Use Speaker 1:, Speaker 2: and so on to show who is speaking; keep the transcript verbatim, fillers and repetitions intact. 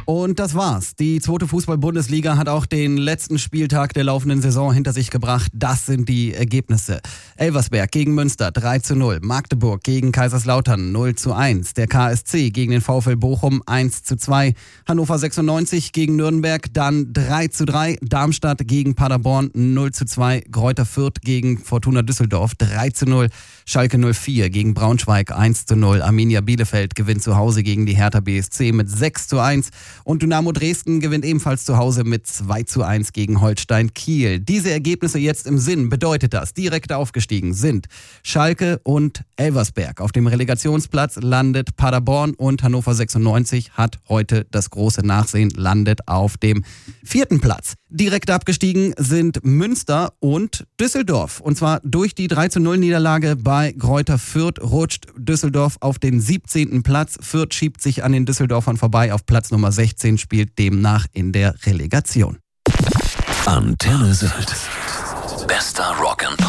Speaker 1: Und das war's. Die zweite Fußball-Bundesliga hat auch den letzten Spieltag der laufenden Saison hinter sich gebracht. Das sind die Ergebnisse. Elversberg gegen Münster drei zu null. Magdeburg gegen Kaiserslautern null zu eins. Der K S C gegen den VfL Bochum eins zu zwei. Hannover sechsundneunzig gegen Nürnberg dann drei zu drei. Darmstadt gegen Paderborn null zu zwei. Greuther Fürth gegen Fortuna Düsseldorf drei zu null. Schalke null vier gegen Braunschweig eins zu null. Arminia Bielefeld gewinnt zu Hause gegen die Hertha B S C mit sechs zu eins. Und Dynamo Dresden gewinnt ebenfalls zu Hause mit zwei zu eins gegen Holstein Kiel. Diese Ergebnisse jetzt im Sinn bedeutet das, direkt aufgestiegen sind Schalke und Elversberg. Auf dem Relegationsplatz landet Paderborn und Hannover sechsundneunzig hat heute das große Nachsehen, landet auf dem vierten Platz. Direkt abgestiegen sind Münster und Düsseldorf. Und zwar durch die drei zu null Niederlage bei Greuther Fürth rutscht Düsseldorf auf den siebzehnten Platz. Fürth schiebt sich an den Düsseldorfern vorbei auf Platz Nummer sechzehn, spielt demnach in der Relegation.
Speaker 2: Antenne Sylt. Bester Rock'n'Pop.